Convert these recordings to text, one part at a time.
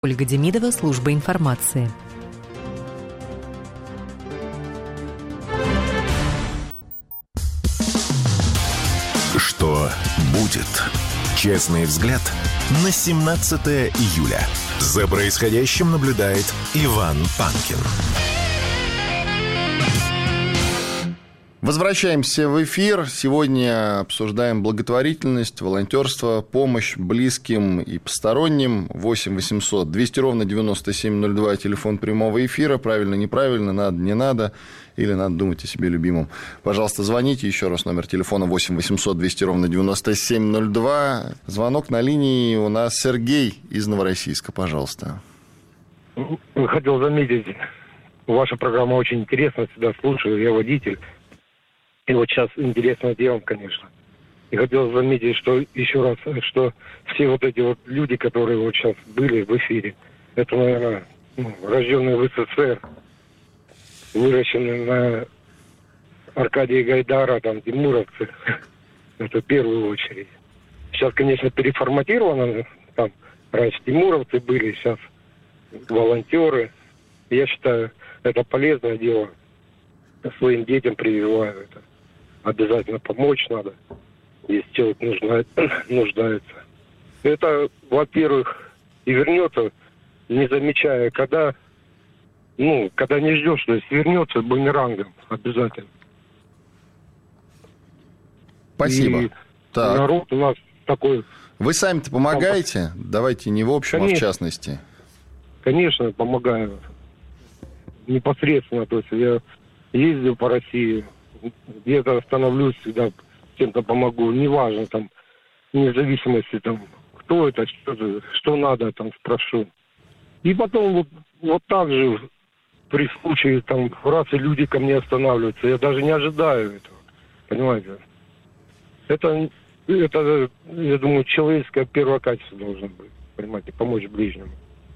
Ольга Демидова, служба информации. Что будет? Честный взгляд на 17 июля. За происходящим наблюдает Иван Панкин. Возвращаемся в эфир. Сегодня обсуждаем благотворительность, волонтерство, помощь близким и посторонним. 8 800 200 ровно 9702, телефон прямого эфира. Правильно, неправильно, надо, не надо. Или надо думать о себе любимом. Пожалуйста, звоните. Еще раз номер телефона 8 800 200 ровно 9702. Звонок на линии у нас Сергей из Новороссийска. Пожалуйста. Хотел заметить, ваша программа очень интересна, всегда слушаю, я водитель. И вот сейчас интересно делом, конечно. И хотел заметить, что еще раз, что все вот эти вот люди, которые вот сейчас были в эфире, это, наверное, рожденные в СССР, выращенные на Аркадия Гайдара, там, тимуровцы. Это в первую очередь. Сейчас, конечно, переформатировано. Там раньше тимуровцы были, сейчас волонтеры. Я считаю, это полезное дело. Своим детям прививаю это. Обязательно помочь надо, если человек нуждается. Это, во-первых, и вернется, не замечая, когда не ждешь, то есть вернется бумерангом обязательно. Спасибо. И народ у нас такой... Вы сами-то помогаете? Давайте не в общем, конечно, а в частности. Конечно, помогаю. Непосредственно, то есть я ездил по России, где-то остановлюсь, всегда кем-то помогу, неважно, там, вне зависимости, там, кто это, что надо, там, спрошу. И потом вот так же, при случае, там, раз и люди ко мне останавливаются, я даже не ожидаю этого, понимаете? Это, я думаю, человеческое первое качество должно быть, понимаете, помочь ближнему.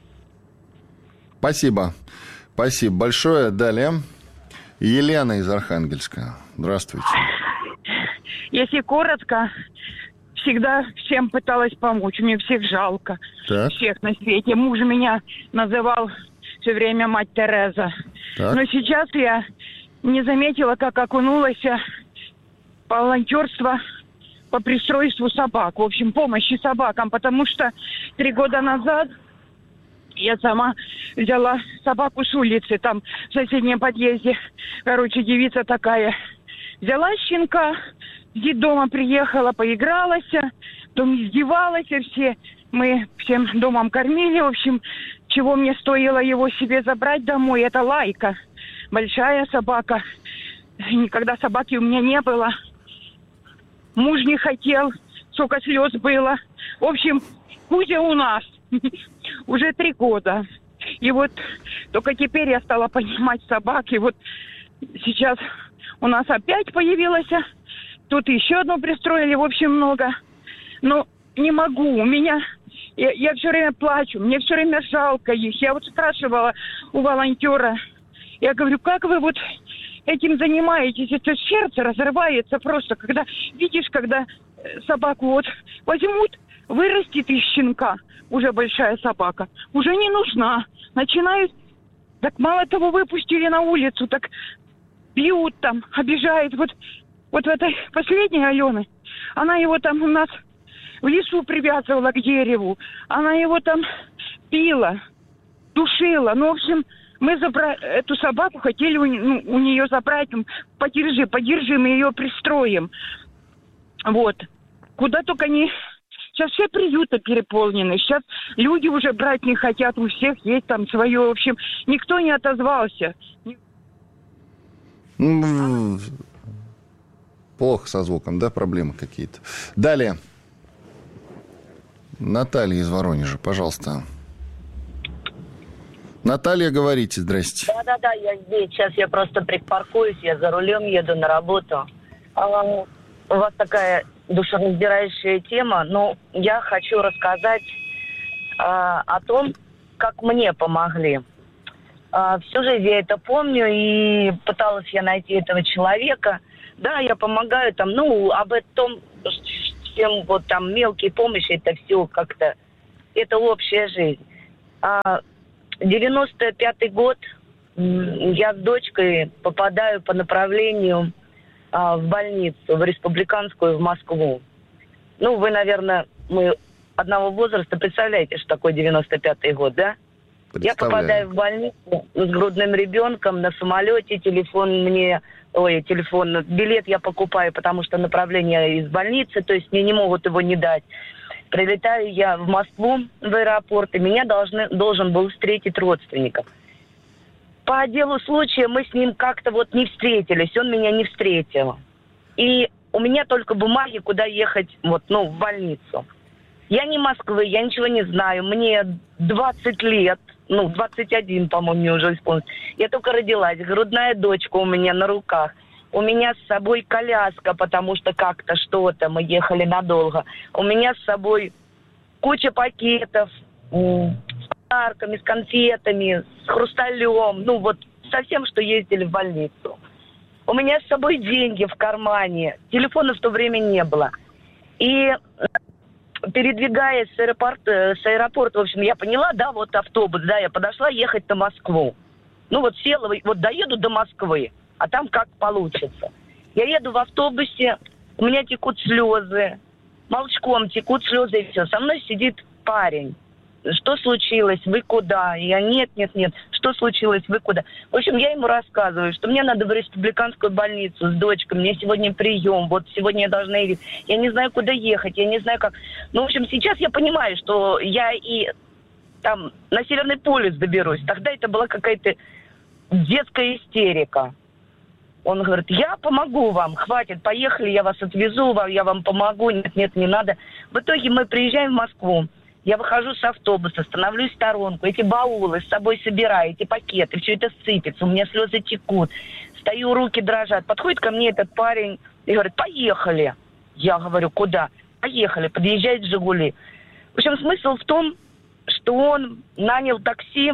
Спасибо. Спасибо большое. Далее. Елена из Архангельска. Здравствуйте. Если коротко, всегда всем пыталась помочь. Мне всех жалко. Так. Всех на свете. Муж меня называл все время мать Тереза. Так. Но сейчас я не заметила, как окунулась в волонтерство по пристройству собак. В общем, помощи собакам. Потому что 3 года назад я сама взяла собаку с улицы, там, в соседнем подъезде. Короче, девица такая. Взяла щенка, с детдома приехала, поигралась, потом издевалась все. Мы всем домом кормили, в общем, чего мне стоило его себе забрать домой. Это Лайка, большая собака. Никогда собаки у меня не было. Муж не хотел, сколько слез было. В общем, Кузя у нас уже 3 года. И вот только теперь я стала понимать собак. И вот сейчас у нас опять появилась. Тут еще одну пристроили, в общем, много. Но не могу. У меня... Я все время плачу. Мне все время жалко их. Я вот спрашивала у волонтера. Я говорю, как вы вот этим занимаетесь? Это сердце разрывается просто. Когда видишь, когда собаку вот возьмут, вырастет из щенка, уже большая собака, уже не нужна. Начинают, так мало того, выпустили на улицу, так бьют там, обижают. Вот в этой последней Алены, она его там у нас в лесу привязывала к дереву, она его там пила, душила. Ну, в общем, мы эту собаку хотели у нее забрать, подержи, мы ее пристроим. Вот. Куда только не... Сейчас все приюты переполнены. Сейчас люди уже брать не хотят. У всех есть там свое. В общем, никто не отозвался. Плохо со звуком, да? Проблемы какие-то. Далее. Наталья из Воронежа, пожалуйста. Наталья, говорите. Здрасте. Да, я здесь. Сейчас я просто припаркуюсь. Я за рулем еду на работу. У вас такая... душераздирающая тема, но я хочу рассказать о том, как мне помогли. Всю жизнь я это помню, и пыталась я найти этого человека. Да, я помогаю там, об этом всем вот там мелкие помощи, это все как-то, это общая жизнь. 95-й год, я с дочкой попадаю по направлению в больницу, в республиканскую, в Москву. Ну, вы, наверное, мы одного возраста, представляете, что такое 95-й год, да? Я попадаю в больницу с грудным ребенком на самолете, билет я покупаю, потому что направление из больницы, то есть мне не могут его не дать. Прилетаю я в Москву, в аэропорт, и меня должен был встретить родственников. По делу случая мы с ним как-то вот не встретились, он меня не встретил. И у меня только бумаги, куда ехать, в больницу. Я не Москвы, я ничего не знаю, мне 20 лет, 21, по-моему, мне уже исполнилось. Я только родилась, грудная дочка у меня на руках. У меня с собой коляска, потому что как-то что-то, мы ехали надолго. У меня с собой куча пакетов с подарками, с конфетами, с хрусталем. Совсем, что ездили в больницу. У меня с собой деньги в кармане. Телефона в то время не было. И передвигаясь с аэропорта, в общем, я поняла, автобус, я подошла ехать на Москву. Села, доеду до Москвы, а там как получится. Я еду в автобусе, у меня текут слезы, молчком текут слезы, и все. Со мной сидит парень. Что случилось? Вы куда? Я нет. Что случилось? Вы куда? В общем, я ему рассказываю, что мне надо в республиканскую больницу с дочкой. Мне сегодня прием. Сегодня я должна ехать. Я не знаю, куда ехать. Я не знаю, как. В общем, сейчас я понимаю, что я и там на Северный полюс доберусь. Тогда это была какая-то детская истерика. Он говорит, я помогу вам, хватит, поехали, я вас отвезу, я вам помогу. Нет, не надо. В итоге мы приезжаем в Москву. Я выхожу с автобуса, становлюсь в сторонку, эти баулы с собой собираю, эти пакеты, все это сыпется, у меня слезы текут, стою, руки дрожат. Подходит ко мне этот парень и говорит, поехали. Я говорю, куда? Поехали, подъезжает «Жигули». В общем, смысл в том, что он нанял такси,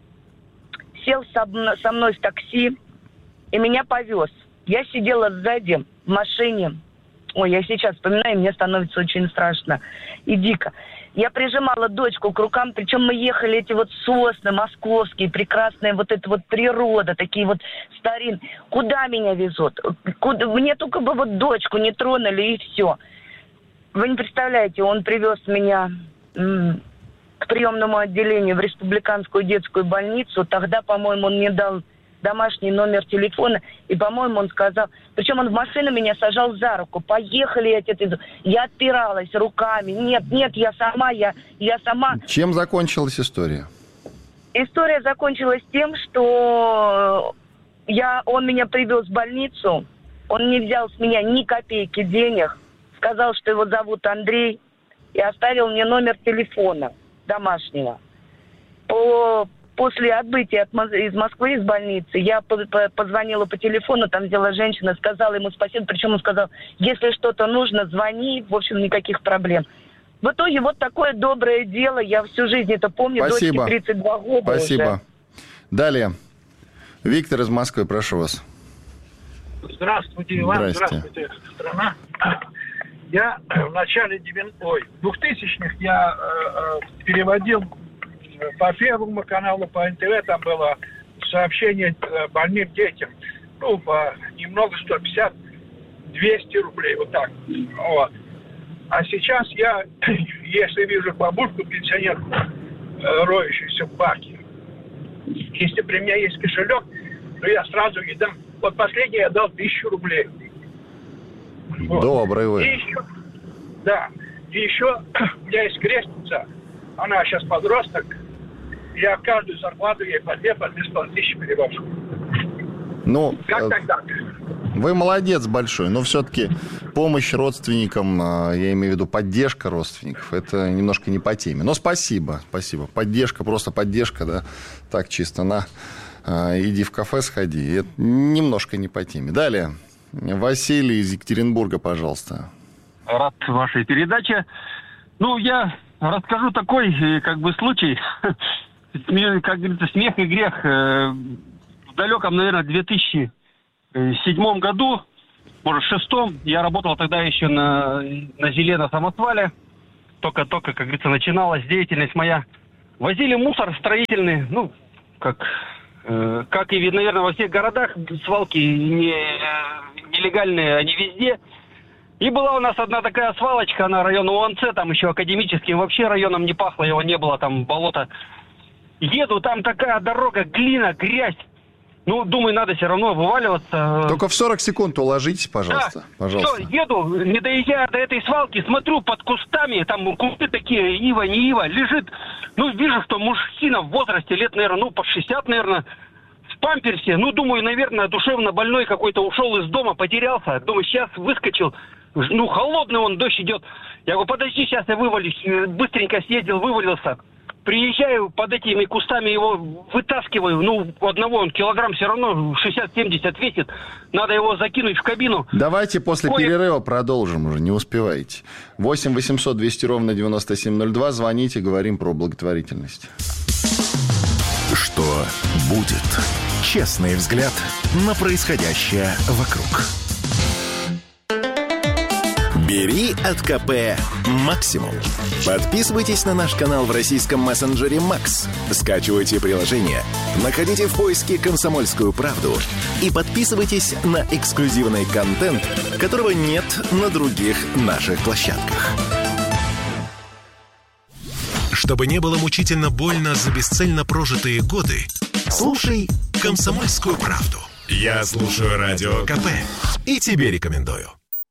сел со мной в такси и меня повез. Я сидела сзади в машине. Ой, я сейчас вспоминаю, мне становится очень страшно и дико. Я прижимала дочку к рукам, причем мы ехали, эти сосны московские, прекрасная эта природа, такие старинные. Куда меня везут? Мне только бы дочку не тронули, и все. Вы не представляете, он привез меня к приемному отделению в республиканскую детскую больницу. Тогда, по-моему, он мне дал домашний номер телефона, и, по-моему, он сказал... Причем он в машину меня сажал за руку. Поехали, я тебя отвезу. Я отпиралась руками. Нет, я сама. Чем закончилась история? История закончилась тем, что он меня привез в больницу. Он не взял с меня ни копейки денег. Сказал, что его зовут Андрей. И оставил мне номер телефона домашнего. После отбытия из Москвы, из больницы, я позвонила по телефону, там взяла женщина, сказала ему спасибо, причем он сказал, если что-то нужно, звони, в общем, никаких проблем. В итоге такое доброе дело, я всю жизнь это помню, спасибо. Дочке 32 года. Спасибо. Уже. Далее. Виктор из Москвы, прошу вас. Здравствуйте, Иван, здравствуйте, страна. Я в начале 2000-х я переводил по Первому каналу, по НТВ, там было сообщение больным детям. По немного, 150, 200 рублей, так. А сейчас я, если вижу бабушку, пенсионерку, роющуюся в баке, если при меня есть кошелек, то я сразу ей дам. Последний я дал 1000 рублей. Добрый вы. И еще у меня есть крестница, она сейчас подросток, я каждую зарплату ей по 2,5 тысячи перевожу. Как так? Вы молодец большой, но все-таки помощь родственникам, я имею в виду поддержка родственников, это немножко не по теме. Но спасибо. Поддержка, просто поддержка, да, так чисто иди в кафе сходи, это немножко не по теме. Далее, Василий из Екатеринбурга, пожалуйста. Рад вашей передаче. Я расскажу такой, случай, как говорится, смех и грех. В далеком, наверное, 2007 году, может, 2006, я работал тогда еще на «Зеле», на самосвале. Только, как говорится, начиналась деятельность моя. возили мусор строительный, ну, как и, наверное, во всех городах, свалки нелегальные, они везде. И была у нас одна такая свалочка, она район УНЦ, там еще академическим, вообще районом не пахло, его не было, там болото. Еду, там такая дорога, глина, грязь. Ну, думаю, надо все равно вываливаться. Только в 40 секунд уложитесь, пожалуйста. Да, пожалуйста. Все, еду, не доезжая до этой свалки, смотрю под кустами, там кусты такие, ива, не ива, лежит. Ну, вижу, что мужчина в возрасте лет, наверное, ну, по 60, наверное, в памперсе. Ну, думаю, наверное, душевно больной какой-то ушел из дома, потерялся. Думаю, сейчас выскочил. Ну, холодный он, дождь идет. Я говорю, подожди, сейчас я вывалюсь. Быстренько съездил, вывалился. Приезжаю под этими кустами, его вытаскиваю. Ну, у одного он килограмм все равно 60-70 весит. Надо его закинуть в кабину. Давайте после перерыва продолжим уже, не успеваете. 8 800 200 ровно 9702. Звоните, говорим про благотворительность. Что будет? Честный взгляд на происходящее вокруг. Бери от КП максимум. Подписывайтесь на наш канал в российском мессенджере Макс. Скачивайте приложение, находите в поиске «Комсомольскую правду» и подписывайтесь на эксклюзивный контент, которого нет на других наших площадках. Чтобы не было мучительно больно за бесцельно прожитые годы, слушай «Комсомольскую правду». Я слушаю Радио КП и тебе рекомендую.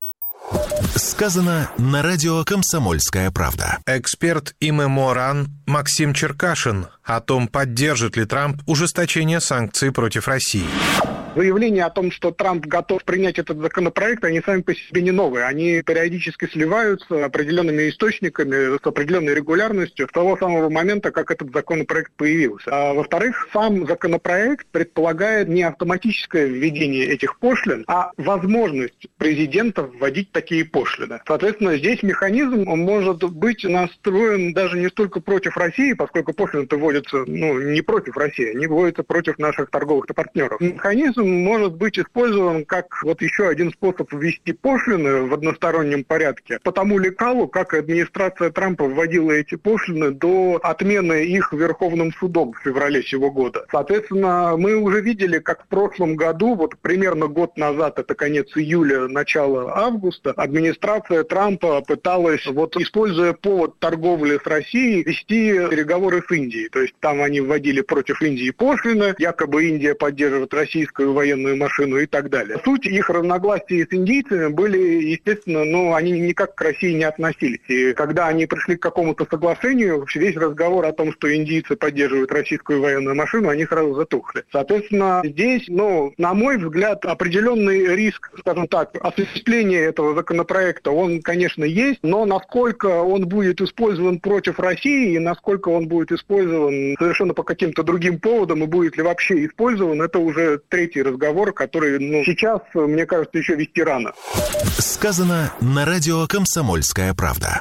Сказано на радио «Комсомольская правда». Эксперт ИММО-РАН Максим Черкашин о том, поддержит ли Трамп ужесточение санкций против России. Заявления о том, что Трамп готов принять этот законопроект, они сами по себе не новые. Они периодически сливаются определенными источниками с определенной регулярностью с того самого момента, как этот законопроект появился. А во-вторых, сам законопроект предполагает не автоматическое введение этих пошлин, а возможность президента вводить такие пошлины. Соответственно, здесь механизм может быть настроен даже не столько против России, поскольку пошлины-то вводятся не против России, они вводятся против наших торговых партнеров. Механизм может быть использован как вот еще один способ ввести пошлины в одностороннем порядке по тому лекалу, как администрация Трампа вводила эти пошлины до отмены их Верховным судом в феврале сего года. Соответственно, мы уже видели, как в прошлом году, вот примерно год назад, это конец июля, начало августа, администрация Трампа пыталась, используя повод торговли с Россией, вести переговоры с Индией. То есть там они вводили против Индии пошлины, якобы Индия поддерживает российскую военную машину и так далее. Суть их разногласий с индийцами были, естественно, они никак к России не относились. И когда они пришли к какому-то соглашению, весь разговор о том, что индийцы поддерживают российскую военную машину, они сразу затухли. Соответственно, здесь, на мой взгляд, определенный риск, скажем так, осуществления этого законопроекта, он, конечно, есть, но насколько он будет использован против России и насколько он будет использован совершенно по каким-то другим поводам и будет ли вообще использован, это уже третий разговор, который, сейчас, мне кажется, еще вести рано. Сказано на радио «Комсомольская правда».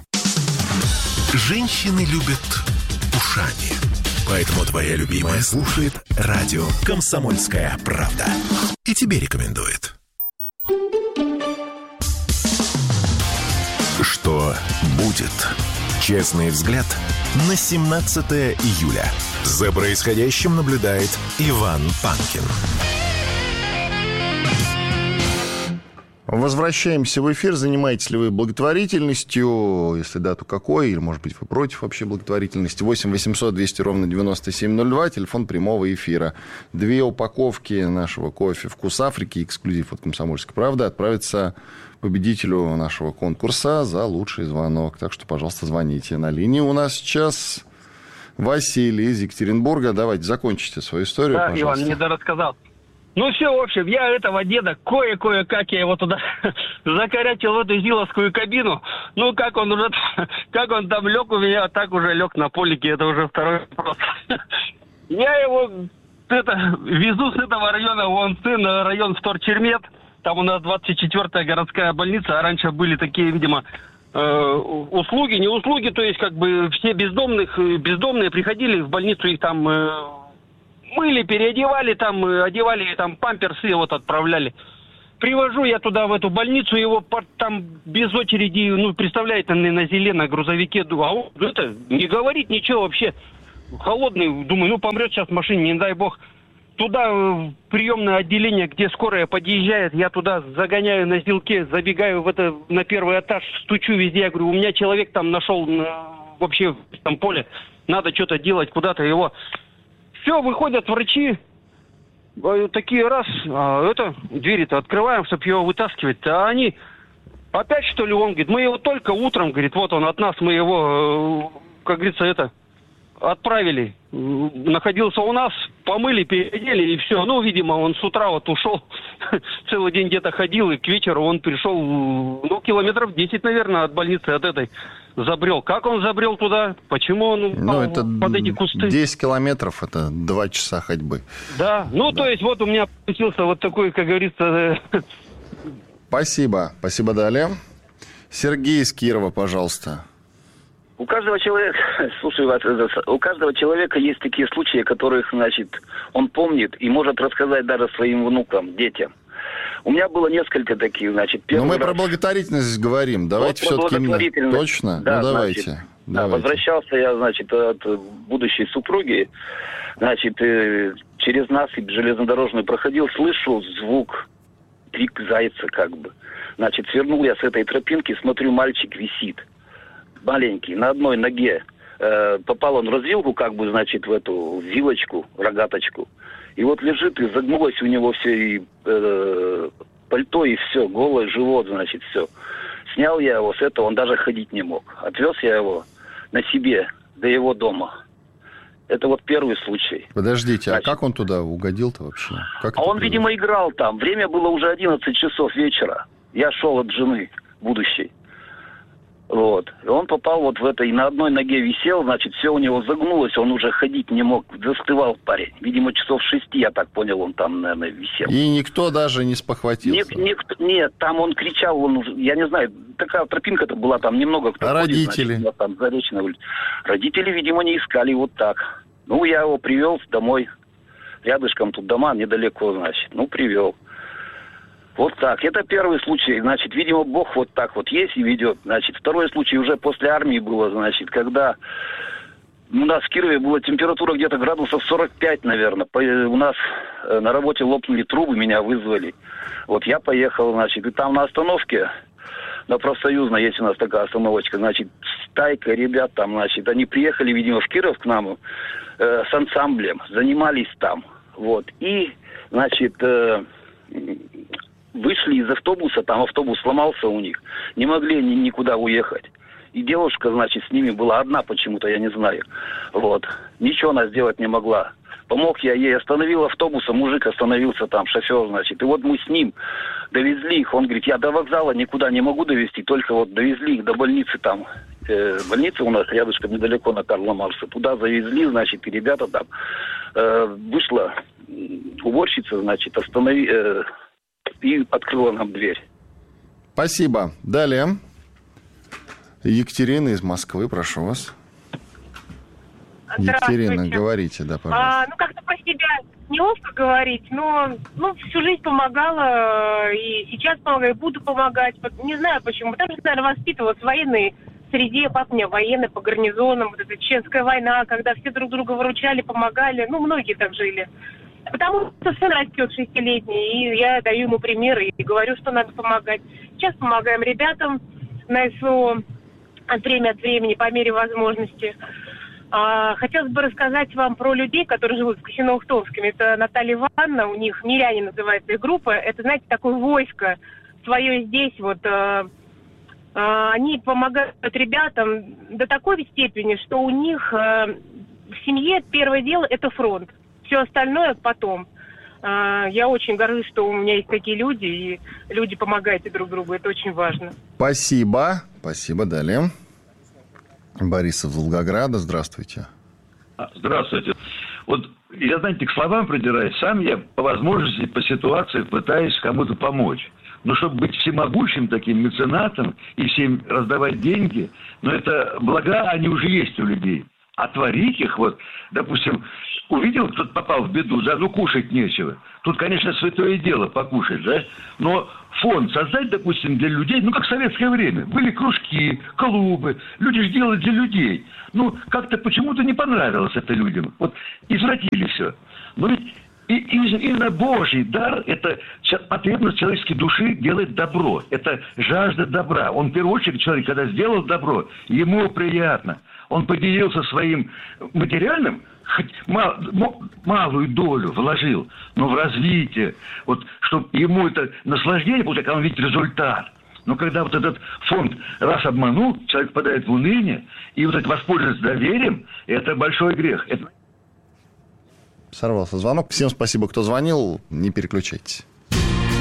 Женщины любят ушами. Поэтому твоя любимая слушает радио «Комсомольская правда». И тебе рекомендует. Что будет? Честный взгляд на 17 июля. За происходящим наблюдает Иван Панкин. Возвращаемся в эфир. Занимаетесь ли вы благотворительностью? Если да, то какой? Или, может быть, вы против вообще благотворительности? 8 800 200 ровно 9702. Телефон прямого эфира. 2 упаковки нашего кофе «Вкус Африки», эксклюзив от «Комсомольской правды», отправится победителю нашего конкурса за лучший звонок. Так что, пожалуйста, звоните. На линии у нас сейчас Василий из Екатеринбурга. Давайте закончите свою историю, да, пожалуйста. Иван, недорассказал. Ну все, в общем, я этого деда кое-как я его туда закорячил в эту зиловскую кабину. Ну, как он там лег у меня, так уже лег на полике, это уже второй вопрос. Я его везу с этого района УНЦ на район Вторчермет. Там у нас 24-я городская больница, а раньше были такие, видимо, услуги, не услуги, то есть как бы все бездомные приходили в больницу, их там мыли, переодевали, там одевали, там памперсы отправляли. Привожу я туда, в эту больницу, его там без очереди, представляете, на зеле, на грузовике, а он не говорит ничего вообще. холодный, думаю, ну помрет сейчас в машине, не дай бог. Туда, в приемное отделение, где скорая подъезжает, я туда загоняю на зилке, забегаю на первый этаж, стучу везде, я говорю, у меня человек там нашел вообще в там поле, надо что-то делать, куда-то его. Все, выходят врачи, такие раз, двери-то открываем, чтобы его вытаскивать, а они, опять что ли, он говорит, мы его только утром, говорит, вот он от нас, мы его, как говорится, отправили. Находился у нас, помыли, переодели и все. Ну, видимо, он с утра вот ушел, целый день где-то ходил, и к вечеру он пришел, километров 10, наверное, от больницы, от этой, забрел. Как он забрел туда? Почему он упал под эти кусты? 10 километров, это 2 часа ходьбы. Да, то есть вот у меня получился вот такой, как говорится... Спасибо. Спасибо, далее. Сергей из Кирова, пожалуйста. У каждого человека, слушаю вас, у каждого человека есть такие случаи, которых, значит, он помнит и может рассказать даже своим внукам, детям. У меня было несколько таких, значит, первый раз... мы про благотворительность говорим, давайте вот все-таки... Точно? Да, давайте. Значит, давайте. Возвращался я, значит, от будущей супруги, значит, через насыпь железнодорожную проходил, слышу звук, крик зайца как бы. Значит, свернул я с этой тропинки, смотрю, мальчик висит. Маленький, на одной ноге. Попал он в развилку, как бы, значит, в эту вилочку, рогаточку. И вот лежит, и загнулось у него все, и пальто, и все, голый живот, значит, все. Снял я его с этого, он даже ходить не мог. Отвез я его на себе до его дома. Это вот первый случай. Подождите, значит, а как он туда угодил-то вообще? Как он, видимо, играл там. Время было уже 11 часов вечера. Я шел от жены будущей. Вот. И он попал вот в это, и на одной ноге висел, значит, все у него загнулось, он уже ходить не мог, застывал парень. Видимо, часов 6, я так понял, он там, наверное, висел. И никто даже не спохватился? Нет, там он кричал, я не знаю, такая тропинка-то была, там немного кто ходит. Родители? Значит, там, Заречная улица. Родители, видимо, не искали вот так. Ну, я его привел домой, рядышком тут дома, недалеко, значит, привел. Вот так. Это первый случай. Значит, видимо, Бог вот так вот есть и ведет. Значит, второй случай уже после армии было, значит, когда у нас в Кирове была температура где-то градусов 45, наверное. У нас на работе лопнули трубы, меня вызвали. Вот я поехал, значит, и там на остановке, на Профсоюзной, есть у нас такая остановочка, значит, стайка ребят там, значит, они приехали, видимо, в Киров к нам с ансамблем, занимались там. Вот. И, значит... вышли из автобуса, там автобус сломался у них, не могли никуда уехать. И девушка, значит, с ними была одна почему-то, я не знаю. Вот. Ничего она сделать не могла. Помог я ей, остановил автобус, мужик остановился там, шофер, значит. И вот мы с ним довезли их. Он говорит, я до вокзала никуда не могу довезти, только вот довезли их до больницы там. Больница у нас рядышком недалеко на Карла Маркса. Туда завезли, значит, и ребята там. Вышла уборщица, значит, и открыла нам дверь. Спасибо. Далее. Екатерина из Москвы, прошу вас. Екатерина, говорите, да, пожалуйста. Как-то про себя неловко говорить, но всю жизнь помогала, и сейчас помогаю, и буду помогать. Не знаю почему. Потому что, наверное, воспитывалась в военной среде, папа у меня военный по гарнизонам, вот эта Чеченская война, когда все друг друга выручали, помогали, многие так жили. Потому что сын растет 6-летний, и я даю ему примеры и говорю, что надо помогать. Сейчас помогаем ребятам на СВО от времени по мере возможности. Хотелось бы рассказать вам про людей, которые живут в Косино-Ухтомске. Это Наталья Ивановна, у них «Миряне» называется их группа. Это, знаете, такое войско свое здесь. Вот они помогают ребятам до такой степени, что у них в семье первое дело – это фронт. Все остальное потом. Я очень горжусь, что у меня есть такие люди, и люди помогают друг другу. Это очень важно. Спасибо. Спасибо. Далее. Борис из Волгограда. Здравствуйте. Здравствуйте. Вот я, знаете, к словам придираюсь. Сам я по возможности, по ситуации пытаюсь кому-то помочь. Но чтобы быть всемогущим таким меценатом и всем раздавать деньги, это блага, они уже есть у людей. творить их, вот, допустим, увидел, кто-то попал в беду, да, ну кушать нечего. Тут, конечно, святое дело покушать, да, но фонд создать, допустим, для людей, ну, как в советское время. Были кружки, клубы, люди же делали для людей. Ну, как-то почему-то не понравилось это людям. Вот, извратили все. Но ведь именно Божий дар – это потребность человеческой души делать добро. Это жажда добра. Он, в первую очередь, человек, когда сделал добро, ему приятно. Он поделился своим материальным, хоть малую долю вложил, но в развитие, вот, чтобы ему это наслаждение было, когда он видит результат. Но когда вот этот фонд раз обманул, человек впадает в уныние, и вот это воспользоваться доверием – это большой грех. Сорвался звонок. Всем спасибо, кто звонил. Не переключайтесь.